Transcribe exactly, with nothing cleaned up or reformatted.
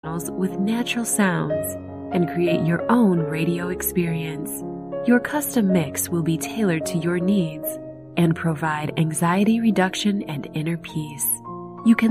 with natural sounds and create your own radio experience. Your custom mix will be tailored to your needs and provide anxiety reduction and inner peace. You can